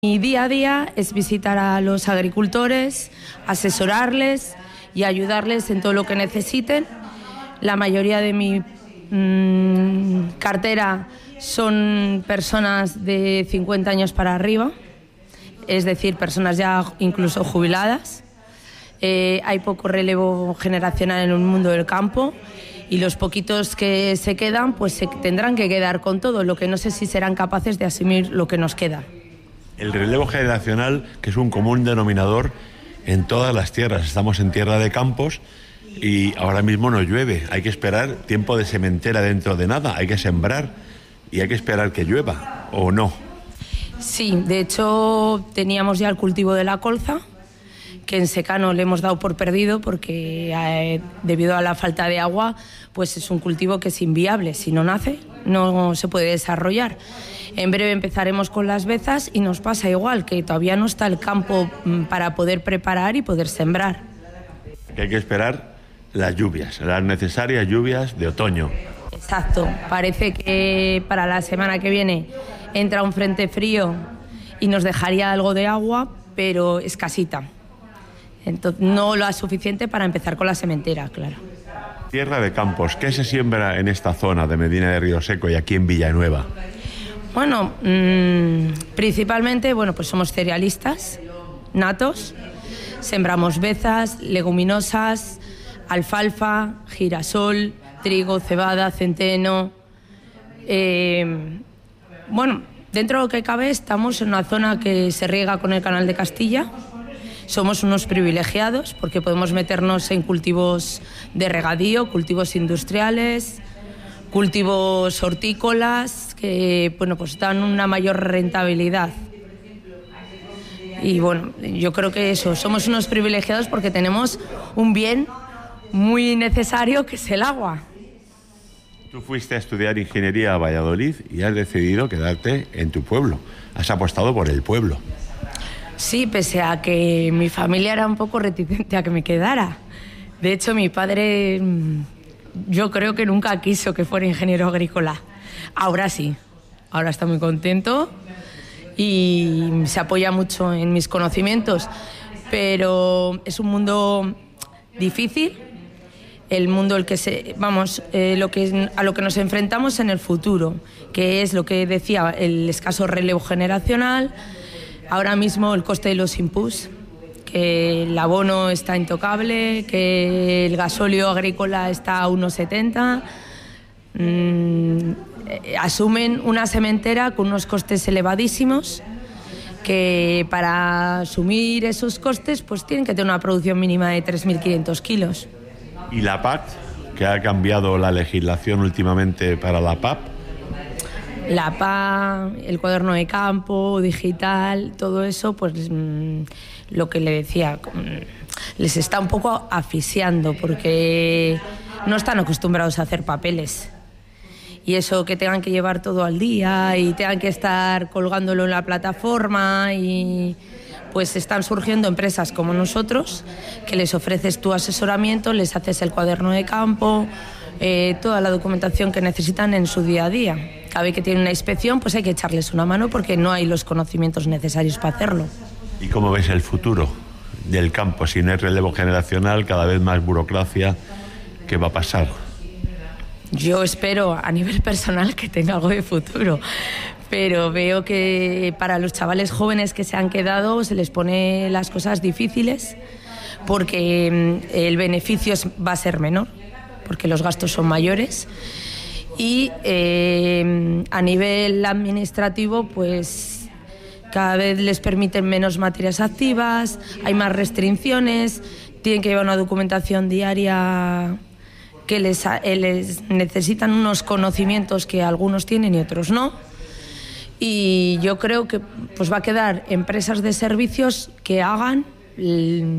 Mi día a día es visitar a los agricultores, asesorarles y ayudarles en todo lo que necesiten. La mayoría de mi cartera son personas de 50 años para arriba, es decir, personas ya incluso jubiladas. Hay poco relevo generacional en el mundo del campo y los poquitos que se quedan pues se tendrán que quedar con todo, lo que no sé si serán capaces de asumir lo que nos queda. El relevo generacional, que es un común denominador en todas las tierras. Estamos en tierra de campos y ahora mismo no llueve. Hay que esperar tiempo de sementera dentro de nada. Hay que sembrar y hay que esperar que llueva, ¿o no? Sí, de hecho teníamos ya el cultivo de la colza, que en secano le hemos dado por perdido porque debido a la falta de agua pues es un cultivo que es inviable. Si no nace, no se puede desarrollar. En breve empezaremos con las bezas y nos pasa igual, que todavía no está el campo para poder preparar y poder sembrar. Que hay que esperar las lluvias, las necesarias lluvias de otoño. Exacto, parece que para la semana que viene entra un frente frío y nos dejaría algo de agua, pero escasita. Entonces, no lo suficiente para empezar con la sementera, claro. Tierra de campos, ¿qué se siembra en esta zona de Medina de Río Seco y aquí en Villanueva? Bueno, principalmente, pues somos cerealistas natos, sembramos bezas, leguminosas, alfalfa, girasol, trigo, cebada, centeno. Dentro de lo que cabe estamos en una zona que se riega con el Canal de Castilla. Somos unos privilegiados porque podemos meternos en cultivos de regadío, cultivos industriales, cultivos hortícolas que pues dan una mayor rentabilidad. Y yo creo que eso, somos unos privilegiados porque tenemos un bien muy necesario que es el agua. Tú fuiste a estudiar ingeniería a Valladolid y has decidido quedarte en tu pueblo. Has apostado por el pueblo. Sí, pese a que mi familia era un poco reticente a que me quedara. De hecho, mi padre, yo creo que nunca quiso que fuera ingeniero agrícola. Ahora sí, ahora está muy contento y se apoya mucho en mis conocimientos. Pero es un mundo difícil, el mundo a lo que nos enfrentamos en el futuro, que es lo que decía, el escaso relevo generacional. Ahora mismo el coste de los inputs, que el abono está intocable, que el gasóleo agrícola está a 1,70. Asumen una sementera con unos costes elevadísimos, que para asumir esos costes pues tienen que tener una producción mínima de 3.500 kilos. ¿Y la PAC, que ha cambiado la legislación últimamente para la PAC? La PAC, el cuaderno de campo, digital, todo eso, pues lo que le decía, les está un poco asfixiando porque no están acostumbrados a hacer papeles. Y eso, que tengan que llevar todo al día y tengan que estar colgándolo en la plataforma, y pues están surgiendo empresas como nosotros que les ofreces tu asesoramiento, les haces el cuaderno de campo, toda la documentación que necesitan en su día a día. Cada vez que tienen una inspección pues hay que echarles una mano porque no hay los conocimientos necesarios para hacerlo. ¿Y cómo ves el futuro del campo? Si no hay relevo generacional, cada vez más burocracia, ¿qué va a pasar? Yo espero a nivel personal que tenga algo de futuro, pero veo que para los chavales jóvenes que se han quedado se les pone las cosas difíciles porque el beneficio va a ser menor, porque los gastos son mayores. Y a nivel administrativo pues cada vez les permiten menos materias activas, hay más restricciones, tienen que llevar una documentación diaria que les necesitan unos conocimientos que algunos tienen y otros no. Y yo creo que pues va a quedar empresas de servicios que hagan